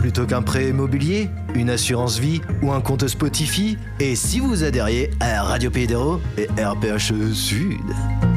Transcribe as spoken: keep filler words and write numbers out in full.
plutôt qu'un prêt immobilier, une assurance vie ou un compte Spotify? Et si vous adhériez à Radio Pays d'Hérault et R P H Sud?